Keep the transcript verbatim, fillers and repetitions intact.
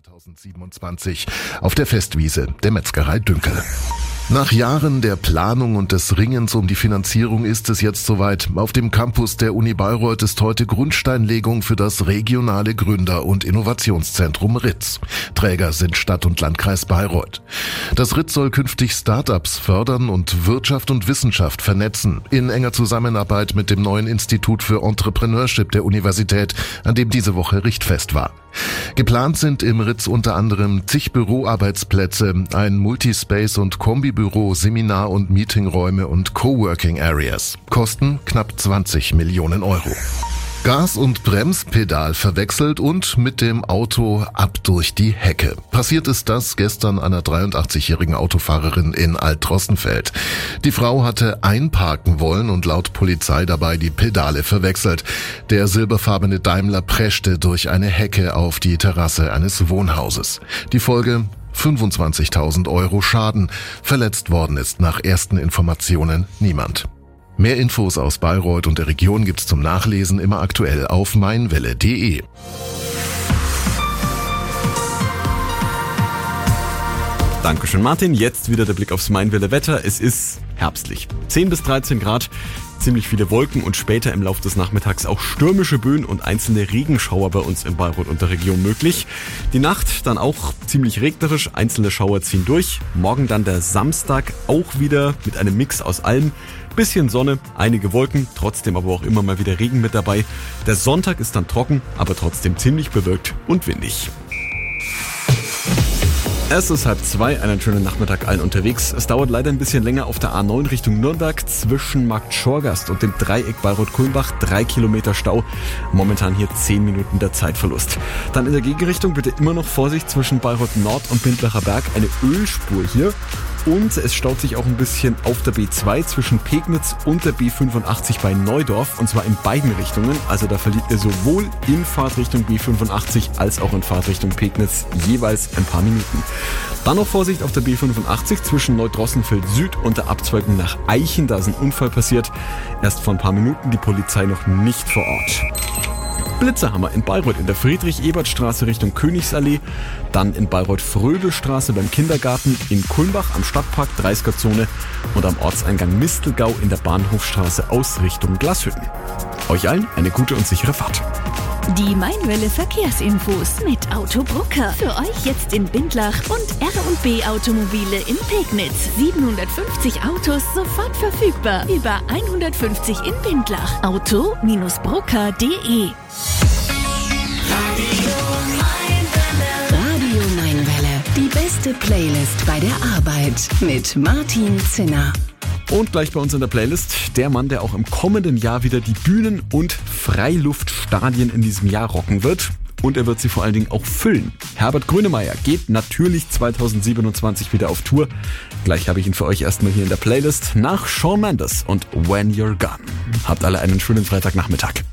zweitausendsiebenundzwanzig auf der Festwiese der Metzgerei Dünkel. Nach Jahren der Planung und des Ringens um die Finanzierung ist es jetzt soweit. Auf dem Campus der Uni Bayreuth ist heute Grundsteinlegung für das regionale Gründer- und Innovationszentrum R I Z. Träger sind Stadt und Landkreis Bayreuth. Das R I Z soll künftig Start-ups fördern und Wirtschaft und Wissenschaft vernetzen, in enger Zusammenarbeit mit dem neuen Institut für Entrepreneurship der Universität, an dem diese Woche Richtfest war. Geplant sind im R I Z unter anderem zig Büroarbeitsplätze, ein Multispace- und Kombibüro, Seminar- und Meetingräume und Coworking Areas. Kosten knapp zwanzig Millionen Euro. Gas- und Bremspedal verwechselt und mit dem Auto ab durch die Hecke. Passiert ist das gestern einer dreiundachtzigjährigen Autofahrerin in Alt-Drossenfeld. Die Frau hatte einparken wollen und laut Polizei dabei die Pedale verwechselt. Der silberfarbene Daimler preschte durch eine Hecke auf die Terrasse eines Wohnhauses. Die Folge: fünfundzwanzigtausend Euro Schaden. Verletzt worden ist nach ersten Informationen niemand. Mehr Infos aus Bayreuth und der Region gibt's zum Nachlesen immer aktuell auf meinwelle punkt de. Dankeschön, Martin. Jetzt wieder der Blick aufs Mainwelle Wetter. Es ist herbstlich. zehn bis dreizehn Grad, ziemlich viele Wolken und später im Laufe des Nachmittags auch stürmische Böen und einzelne Regenschauer bei uns in Bayreuth und der Region möglich. Die Nacht dann auch ziemlich regnerisch, einzelne Schauer ziehen durch. Morgen dann der Samstag auch wieder mit einem Mix aus allem. Bisschen Sonne, einige Wolken, trotzdem aber auch immer mal wieder Regen mit dabei. Der Sonntag ist dann trocken, aber trotzdem ziemlich bewölkt und windig. Es ist halb zwei, einen schönen Nachmittag allen unterwegs. Es dauert leider ein bisschen länger auf der A neun Richtung Nürnberg zwischen Markt Schorgast und dem Dreieck Bayreuth-Kulmbach. Drei Kilometer Stau. Momentan hier zehn Minuten der Zeitverlust. Dann in der Gegenrichtung bitte immer noch Vorsicht zwischen Bayreuth Nord und Bindlacher Berg. Eine Ölspur hier. Und es staut sich auch ein bisschen auf der B zwei zwischen Pegnitz und der B fünfundachtzig bei Neudorf. Und zwar in beiden Richtungen. Also da verliert ihr sowohl in Fahrtrichtung B fünfundachtzig als auch in Fahrtrichtung Pegnitz jeweils ein paar Minuten. Dann noch Vorsicht auf der B fünfundachtzig zwischen Neudrossenfeld Süd und der Abzweigung nach Eichen. Da ist ein Unfall passiert. Erst vor ein paar Minuten, die Polizei noch nicht vor Ort. Blitzerhammer in Bayreuth in der Friedrich-Ebert-Straße Richtung Königsallee, dann in Bayreuth-Frödelstraße beim Kindergarten, in Kulmbach am Stadtpark dreißiger-Zone und am Ortseingang Mistelgau in der Bahnhofstraße aus Richtung Glashütten. Euch allen eine gute und sichere Fahrt. Die Mainwelle Verkehrsinfos mit Autobrucker. Für euch jetzt in Bindlach und R und B Automobile in Pegnitz. siebenhundertfünfzig Autos sofort verfügbar. Über hundertfünfzig in Bindlach. auto Brucker punkt de. Radio Mainwelle. Die beste Playlist bei der Arbeit mit Martin Zinner. Und gleich bei uns in der Playlist der Mann, der auch im kommenden Jahr wieder die Bühnen und Freiluftstadien in diesem Jahr rocken wird. Und er wird sie vor allen Dingen auch füllen. Herbert Grönemeyer geht natürlich zweitausendsiebenundzwanzig wieder auf Tour. Gleich habe ich ihn für euch erstmal hier in der Playlist nach Shawn Mendes und When You're Gone. Habt alle einen schönen Freitagnachmittag.